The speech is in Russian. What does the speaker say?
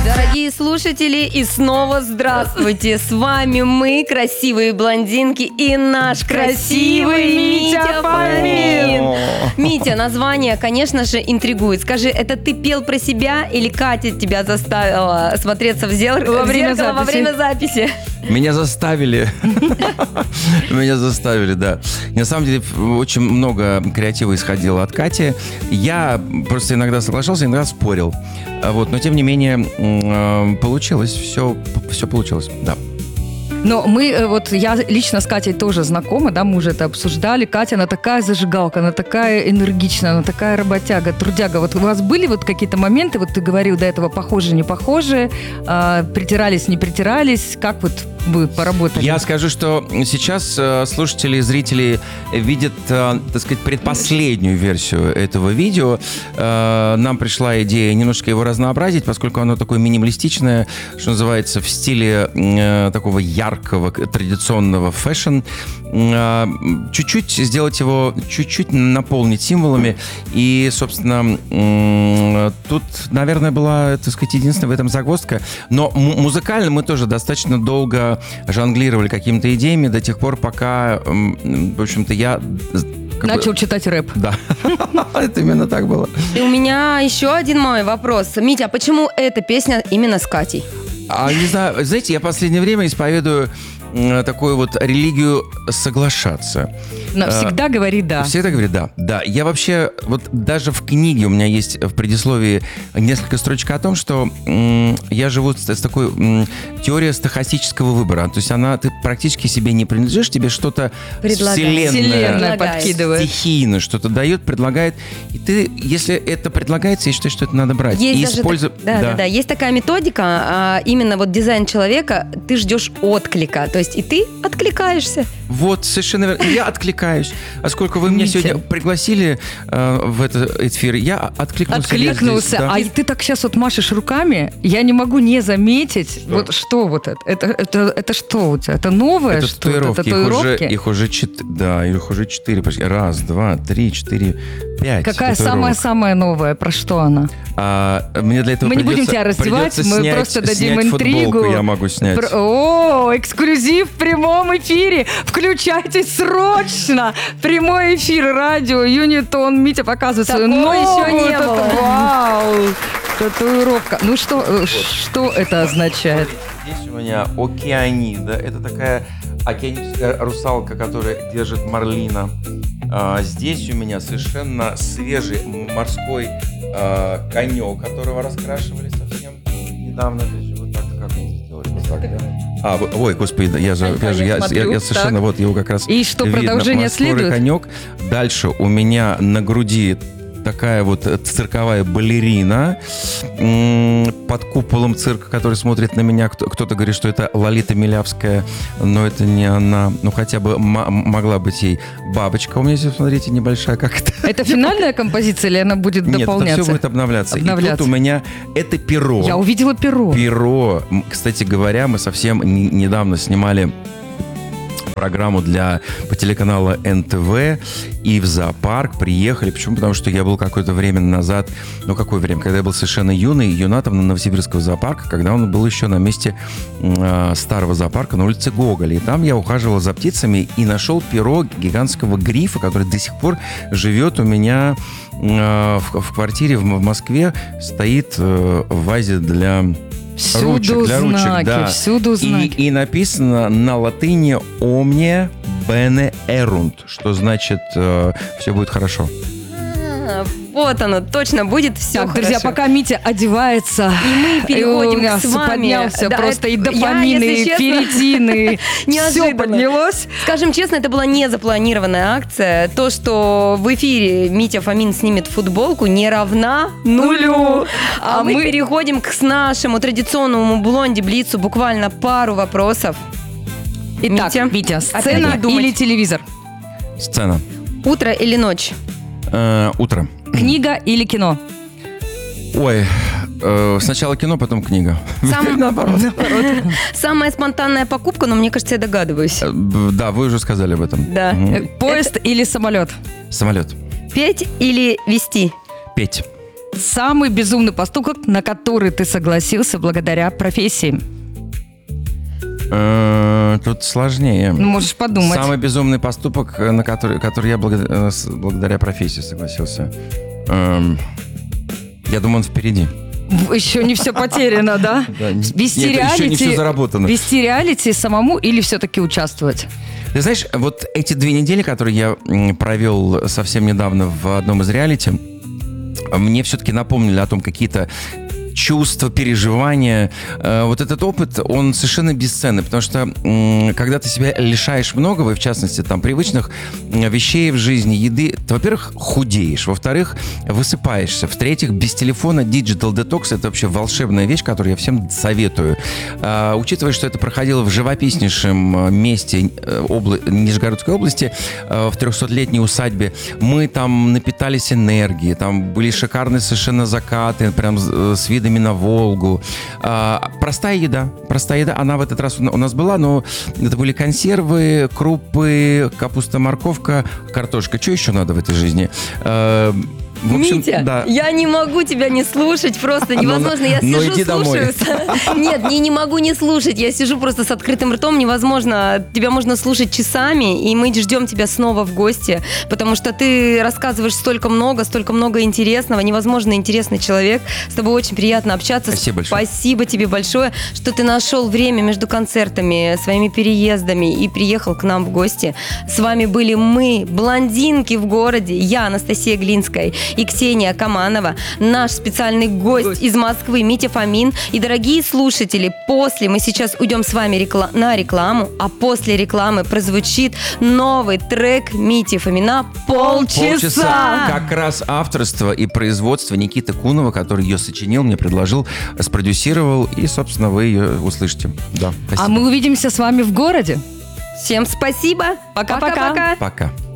Дорогие слушатели, и снова здравствуйте! С вами мы, красивые блондинки, и наш красивый Митя Фомин. Митя, название, конечно же, интригует. Скажи, это ты пел про себя или Катя тебя заставила смотреться в зеркало во время записи? Меня заставили. Меня заставили, да. На самом деле, очень много креатива исходило от Кати. Я просто иногда соглашался, иногда спорил. Вот, но, тем не менее, получилось. Все получилось, да. Но я лично с Катей тоже знакома, да, мы уже это обсуждали. Катя, она такая зажигалка, она такая энергичная, она такая работяга, трудяга. Вот у вас были вот какие-то моменты, вот ты говорил до этого, похожие, не похожие, притирались, не притирались, как вот вы поработали? Я скажу, что сейчас слушатели и зрители видят, так сказать, предпоследнюю версию этого видео. Нам пришла идея немножко его разнообразить, поскольку оно такое минималистичное, что называется, в стиле такого яркого, традиционного фэшн. Чуть-чуть сделать его, чуть-чуть наполнить символами. И, собственно, тут, наверное, была, так сказать, единственная в этом загвоздка. Но музыкально мы тоже достаточно долго жонглировали какими-то идеями до тех пор, пока, в общем-то, я... Начал читать рэп. Да, это именно так было. И у меня еще один мой вопрос. Митя, а почему эта песня именно с Катей? Не знаю, знаете, я в последнее время исповедую такую вот религию соглашаться. Но всегда говори «да». Всегда говори «да». Да, я вообще, вот даже в книге у меня есть в предисловии несколько строчек о том, что я живу с такой теорией стохастического выбора. То есть ты практически себе не принадлежишь, тебе что-то вселенная подкидывает. Стихийно что-то дает, предлагает. И ты, если это предлагается, я считаю, что это надо брать. Есть и использовать. Да. Есть такая методика, именно вот дизайн человека, ты ждешь отклика. То есть и ты откликаешься. Вот, совершенно верно. Я откликаюсь. А сколько вы меня сегодня пригласили в этот эфир, я откликнулся. Откликнулся. Да. А ты так сейчас вот машешь руками, я не могу не заметить. Что? Вот что вот это? Это что у тебя? Это новое? Это что? Татуировки. Их уже 4. Раз, два, три, четыре, 5. Какая самая новая? Про что она? Мне для этого мы не будем тебя раздевать, мы просто дадим интригу. Футболку я могу снять. Эксклюзив в прямом эфире. Включайте срочно прямой эфир радио Юнитон. Митя показывает свою новую. Еще не было. Вау! Татуировка. Ну что это означает? Здесь у меня океанида. Это такая океаническая русалка, которая держит марлина. Здесь у меня совершенно свежий морской конек, которого раскрашивали совсем недавно. Вот так, как мне сделать? Вот так, да? Ой, господи, я совершенно, вот его как раз и что, видно. Продолжение следует? Конек. Дальше у меня на груди такая вот цирковая балерина под куполом цирка, который смотрит на меня. Кто-то говорит, что это Лолита Милявская, но это не она. Ну, хотя бы могла быть ей бабочка. У меня здесь, смотрите, небольшая как-то. Это финальная композиция или она будет дополняться? Нет, это все будет обновляться. И тут у меня это перо. Я увидела перо. Перо. Кстати говоря, мы совсем недавно снимали программу по телеканалу НТВ и в зоопарк приехали. Почему? Потому что я был какое-то время назад, какое время? Когда я был совершенно юнатом на Новосибирского зоопарка, когда он был еще на месте старого зоопарка на улице Гоголя. И там я ухаживал за птицами и нашел перо гигантского грифа, который до сих пор живет у меня в квартире в Москве, стоит в вазе для... Всюду знаки, да. Всюду знаки. И написано на латыни «Omnia bene erunt», что значит «все будет хорошо». Вот оно, точно будет все так, хорошо. Друзья, пока Митя одевается, и мы переходим и с вами. Поднялся просто и дофамины, и ферритины, все поднялось. Скажем честно, это была не запланированная акция. То, что в эфире Митя Фомин снимет футболку, не равна нулю. А мы переходим к нашему традиционному блонди-блицу. Буквально пару вопросов. Итак, Митя, сцена или телевизор? Сцена. Утро или ночь? Утро. Книга или кино? Ой, сначала кино, потом книга. Наоборот. Самая спонтанная покупка, но мне кажется, я догадываюсь. Да, вы уже сказали об этом. Да. Поезд или самолет? Самолет. Петь или вести? Петь. Самый безумный поступок, на который ты согласился благодаря профессии. Тут сложнее. Ну, можешь подумать. Самый безумный поступок, на который я благодаря профессии согласился. Я думаю, он впереди. Еще не все потеряно, да? Вести еще не все заработано. Вести реалити самому или все-таки участвовать? Ты знаешь, вот эти 2 недели, которые я провел совсем недавно в одном из реалити, мне все-таки напомнили о том, какие-то чувства, переживания. Вот этот опыт, он совершенно бесценный, потому что когда ты себя лишаешь многого, и в частности, там, привычных вещей в жизни, еды, ты, во-первых, худеешь, во-вторых, высыпаешься, в-третьих, без телефона digital detox — это вообще волшебная вещь, которую я всем советую. Учитывая, что это проходило в живописнейшем месте Нижегородской области, в 300-летней усадьбе, мы там напитались энергией, там были шикарные совершенно закаты, прям с видами на Волгу. Простая еда, она в этот раз у нас была, но это были консервы, крупы, капуста, морковка, картошка. Что еще надо в этой жизни? В общем, Митя, да. я не могу тебя не слушать, просто невозможно. Я но сижу, иди слушаю. Нет, не могу не слушать. Я сижу просто с открытым ртом, невозможно. Тебя можно слушать часами, и мы ждем тебя снова в гости, потому что ты рассказываешь столько много интересного, невозможно интересный человек. С тобой очень приятно общаться. Спасибо большое. Спасибо тебе большое, что ты нашел время между концертами, своими переездами и приехал к нам в гости. С вами были мы, блондинки в городе. Я, Анастасия Глинская, и Ксения Каманова, наш специальный гость из Москвы Митя Фомин. И, дорогие слушатели, мы сейчас уйдем с вами на рекламу, а после рекламы прозвучит новый трек Мити Фомина «Полчаса». Как раз авторство и производство Никиты Кунова, который ее сочинил, мне предложил, спродюсировал, и, собственно, вы ее услышите. Да, спасибо. А мы увидимся с вами в городе. Всем спасибо. Пока-пока. Пока.